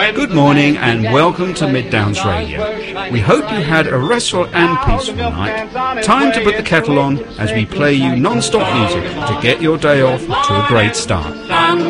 Good morning and welcome to Mid Downs Radio. We hope you had a restful and peaceful night. Time to put the kettle on as we play you non-stop music to get your day off to a great start.